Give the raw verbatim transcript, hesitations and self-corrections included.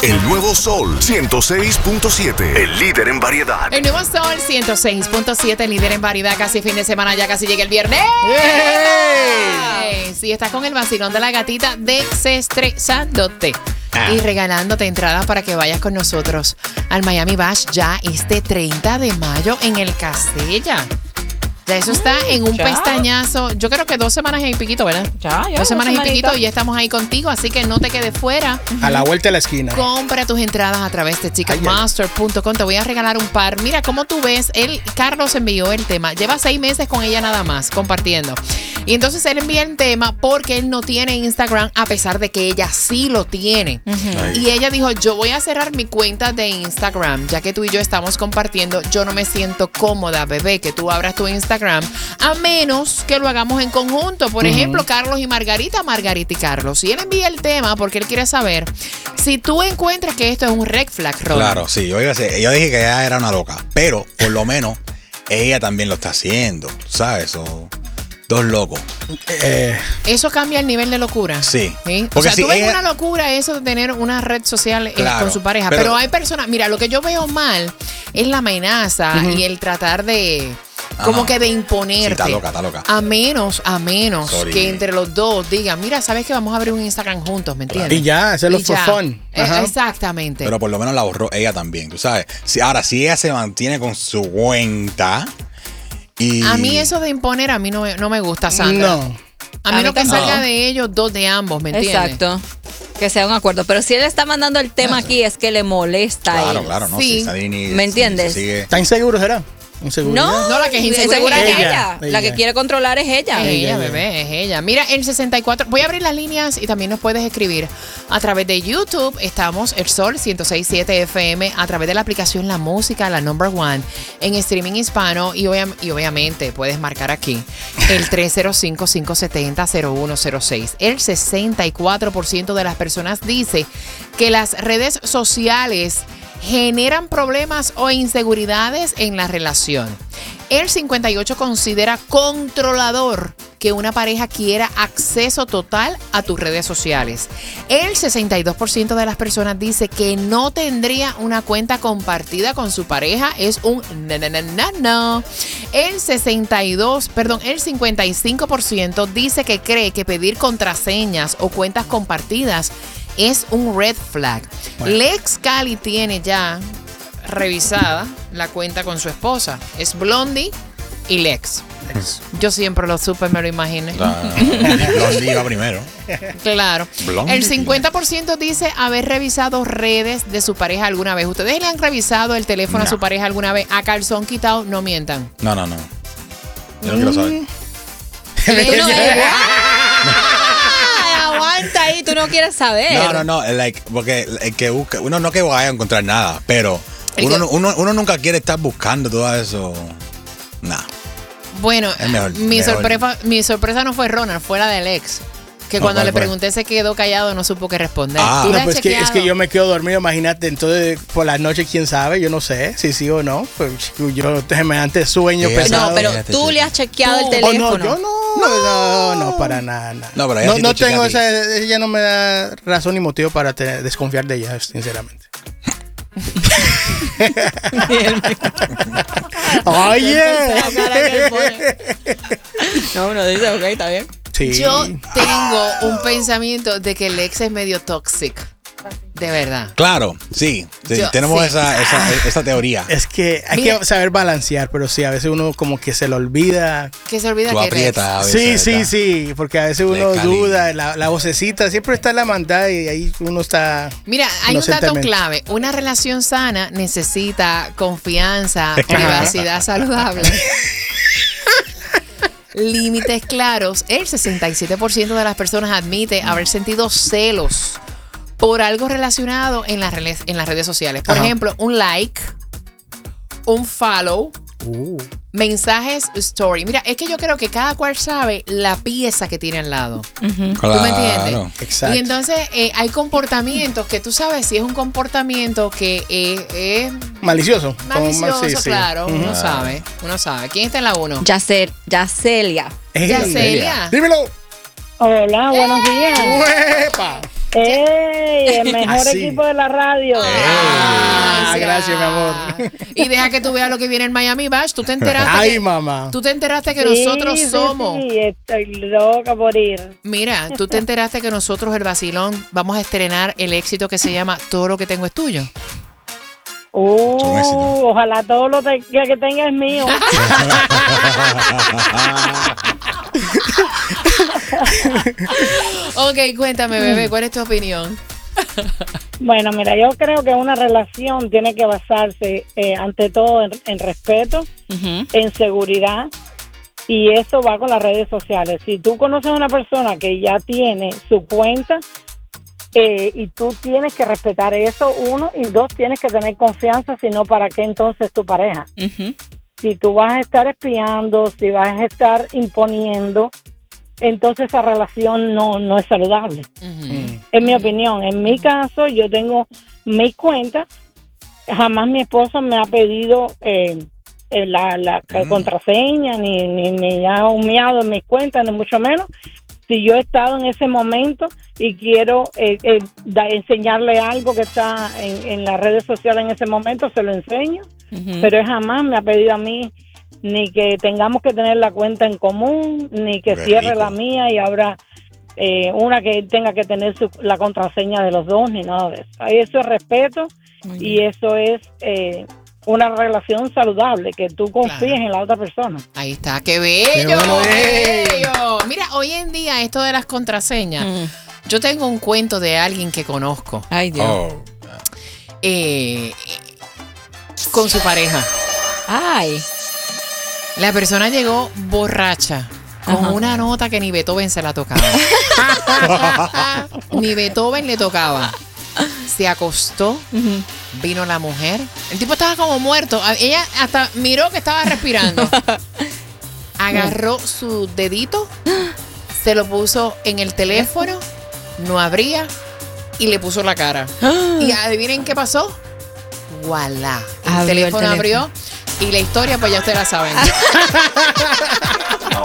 El nuevo Sol ciento seis punto siete, el líder en variedad. El nuevo Sol ciento seis punto siete, líder en variedad. Casi fin de semana, ya casi llega el viernes. ¡Hey! Sí, estás con el vacilón de la gatita desestresándote. Ah. Y regalándote entradas para que vayas con nosotros al Miami Bash ya este treinta de mayo en el Castella. Ya eso está en un ya. pestañazo. Yo creo que dos semanas y piquito, ¿verdad? Ya, ya. Dos semanas y piquito y ya estamos ahí contigo, así que no te quedes fuera. A la vuelta de la esquina. Compra tus entradas a través de ticketmaster punto com. Te voy a regalar un par. Mira, cómo tú ves, él, Carlos envió el tema. Lleva seis meses con ella nada más, compartiendo. Y entonces él envía el tema porque él no tiene Instagram, a pesar de que ella sí lo tiene. Uh-huh. Y ella dijo, yo voy a cerrar mi cuenta de Instagram, ya que tú y yo estamos compartiendo. Yo no me siento cómoda, bebé, que tú abras tu Instagram, a menos que lo hagamos en conjunto. Por uh-huh. ejemplo, Carlos y Margarita, Margarita y Carlos. Y él envía el tema porque él quiere saber si tú encuentras que esto es un red flag, Ron. Claro, sí. Yo, yo dije que ella era una loca, pero por lo menos ella también lo está haciendo, ¿sabes? O dos locos. Eh, ¿Eso cambia el nivel de locura? Sí. ¿Sí? O sea, si tú ves ella... una locura eso de tener una red social eh, claro, con su pareja. Pero... pero hay personas... Mira, lo que yo veo mal es la amenaza uh-huh. y el tratar de... Ah, como no. que de imponerte. Sí, está loca, está loca. A menos, a menos Sorry. que entre los dos digan, mira, ¿sabes qué? Vamos a abrir un Instagram juntos, ¿me entiendes? Y ya, hacerlo for fun. Ajá. Exactamente. Pero por lo menos la borró ella también, tú sabes. Si, ahora, si ella se mantiene con su cuenta y... A mí eso de imponer, a mí no, no me gusta, Sandra. No. A mí, a mí lo que salga no. de ellos, dos de ambos, ¿me entiendes? Exacto. Que sea un acuerdo. Pero si él está mandando el tema Eso. aquí, es que le molesta claro, a él. Claro, no, sí. si ni, ¿Me entiendes? Si ¿Está inseguro, será? No, no, la que es insegura es ella, ella. ella. La que quiere controlar es ella. Es ella, bebé, es ella. Mira, el sesenta y cuatro. Voy a abrir las líneas y también nos puedes escribir a través de YouTube. Estamos El Sol ciento seis punto siete F M, a través de la aplicación La Música, la number one, en streaming hispano. Y, obvia, y obviamente puedes marcar aquí el tres cero cinco, cinco siete cero, cero uno cero seis. El sesenta y cuatro por ciento de las personas dice que las redes sociales generan problemas o inseguridades en la relación. El cincuenta y ocho por ciento considera controlador que una pareja quiera acceso total a tus redes sociales. El sesenta y dos por ciento de las personas dice que no tendría una cuenta compartida con su pareja. Es un no, no, no, no, no. El sesenta y dos, perdón, el cincuenta y cinco por ciento dice que cree que pedir contraseñas o cuentas compartidas es un red flag. Bueno. Lex Cali tiene ya revisada la cuenta con su esposa. Es Blondie y Lex. Lex. Yo siempre lo supe, me lo imaginé. Claro. Blondie iba primero. Claro. Blondie. El cincuenta por ciento dice haber revisado redes de su pareja alguna vez. ¿Ustedes le han revisado el teléfono no. a su pareja alguna vez? A calzón quitado, no mientan. No, no, no. Yo no quiero saber. Aguanta ahí, tú no quieres saber. No, no, no, like, porque el que busca, uno no que vaya a encontrar nada, pero uno, que, uno, uno nunca quiere estar buscando todo eso. Nah. Bueno, mejor, mi, mejor. Sorpresa, mi sorpresa no fue Ronald, fue la del ex. Que no, cuando le pregunté se quedó callado, no supo qué responder. Ah, no, pues que, es que yo me quedo dormido, imagínate. Entonces, por las noches, quién sabe, yo no sé si sí o no. Pues yo semejante sueño sí, pesado. No, pero tú le has chequeado ¿Tú? el teléfono. Oh, no, yo no, no, no, no, para nada. nada. No, pero no, sí no tengo esa, ella no me da razón ni motivo para te, desconfiar de ella, sinceramente. Oye. No, uno dice, ok, está bien. Sí. Yo tengo un pensamiento de que el ex es medio tóxico. De verdad. Claro, sí. sí Yo, tenemos sí. Esa, esa, esa teoría. Es que hay Mira, que saber balancear, pero sí, a veces uno como que se lo olvida. Que se olvida Tú que aprietas, eres. Sí, sí, sí, porque a veces uno Le duda, la, la vocecita siempre está en la maldad y ahí uno está. Mira, hay un dato clave. Una relación sana necesita confianza, privacidad saludable. Límites claros. El sesenta y siete por ciento de las personas admite haber sentido celos por algo relacionado en las redes, en las redes sociales. Por Ajá. ejemplo, un like, un follow, uh. mensajes, story. Mira, es que yo creo que cada cual sabe la pieza que tiene al lado. Uh-huh. Claro. ¿Tú me entiendes? Exacto. Y entonces eh, hay comportamientos que tú sabes si es un comportamiento que es... Eh, malicioso. Malicioso, sí, sí. claro. Uh-huh. Uno sabe, uno sabe. ¿Quién está en la uno? Yacel, Yacelia. Yacelia. Dímelo. Hola, buenos días. ¡Uepa! ¡Ey! El mejor Así. equipo de la radio. Ah, gracias, mi amor. Y deja que tú veas lo que viene en Miami Bash. Tú te enteraste. Ay, que, mamá. Tú te enteraste que Sí, nosotros sí, somos. Sí, estoy loca por ir. Mira, tú te enteraste que nosotros, el Vacilón, vamos a estrenar el éxito que se llama Todo lo que tengo es tuyo. Uh, éxito. ojalá todo lo te- que que tenga es mío. Ok, cuéntame, bebé, ¿cuál es tu opinión? Bueno, mira, yo creo que una relación tiene que basarse eh, ante todo en, en respeto, Ujú. en seguridad, y eso va con las redes sociales. Si tú conoces a una persona que ya tiene su cuenta, eh, y tú tienes que respetar eso, uno, y dos, tienes que tener confianza, si no, ¿para qué entonces tu pareja? Ujú. Si tú vas a estar espiando, si vas a estar imponiendo, entonces esa relación no, no es saludable. Ujú. En mi opinión, en mi caso, yo tengo mis cuentas. Jamás mi esposo me ha pedido eh, eh, la, la Mm. contraseña, ni, ni me ha humillado en mis cuentas, ni mucho menos. Si yo he estado en ese momento y quiero eh, eh, da- enseñarle algo que está en, en las redes sociales en ese momento, se lo enseño. Ujú. Pero él jamás me ha pedido a mí ni que tengamos que tener la cuenta en común, ni que Qué cierre rico. la mía y habrá eh, una que tenga que tener su- la contraseña de los dos, ni nada de eso. Ahí eso es respeto Muy y bien. eso es eh, una relación saludable, que tú confíes Claro. en la otra persona. Ahí está, qué bello, Qué bueno qué es. bello. Mira, hoy en día esto de las contraseñas, Mm. yo tengo un cuento de alguien que conozco Ay, Dios. Oh. eh, con su pareja. Ay. La persona llegó borracha con Ajá. una nota que ni Beethoven se la tocaba. Ni Beethoven le tocaba. Se acostó, Ujú. vino la mujer. El tipo estaba como muerto. A- Ella hasta miró que estaba respirando. Agarró su dedito, se lo puso en el teléfono, no abría y le puso la cara. Y adivinen qué pasó. Voilà. El Abrió el teléfono teléfono. abrió y la historia pues ya ustedes la saben.